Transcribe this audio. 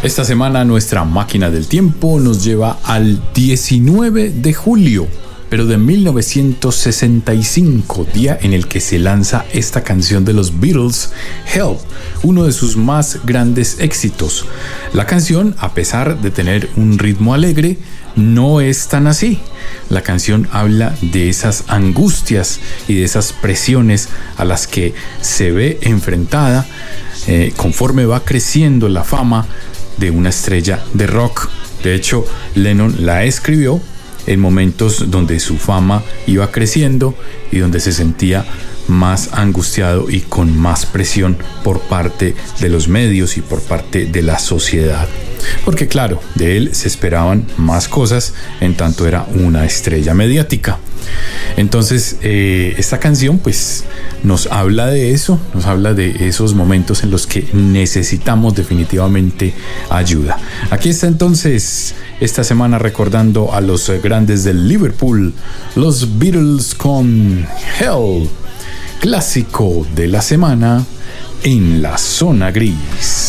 Esta semana nuestra máquina del tiempo nos lleva al 19 de julio, pero de 1965, día en el que se lanza esta canción de los Beatles, Help, uno de sus más grandes éxitos. La canción, a pesar de tener un ritmo alegre, no es tan así. La canción habla de esas angustias y de esas presiones a las que se ve enfrentada conforme va creciendo la fama de una estrella de rock. De hecho, Lennon la escribió en momentos donde su fama iba creciendo y donde se sentía más angustiado y con más presión por parte de los medios y por parte de la sociedad. Porque claro, de él se esperaban más cosas en tanto era una estrella mediática. Entonces, esta canción pues nos habla de eso, nos habla de esos momentos en los que necesitamos definitivamente ayuda. Aquí está entonces esta semana recordando a los grandes del Liverpool, los Beatles con Help, clásico de la semana en la zona gris.